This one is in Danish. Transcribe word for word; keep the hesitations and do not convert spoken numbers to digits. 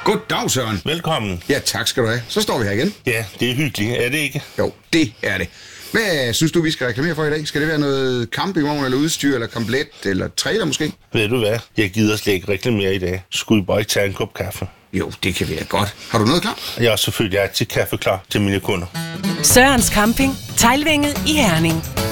Goddag, Søren. Velkommen. Ja, tak skal du have. Så står vi her igen. Ja, det er hyggeligt. Er det ikke? Jo, det er det. Hvad synes du, vi skal reklamere for i dag? Skal det være noget campingvogn, eller udstyr, eller komplet, eller trailer måske? Ved du hvad? Jeg gider slet ikke reklamere i dag. Skulle I bare ikke tage en kop kaffe? Jo, det kan være godt. Har du noget klar? Jeg er selvfølgelig altid kaffe klar til mine kunder. Sørens Camping, Teglvænget i Herning.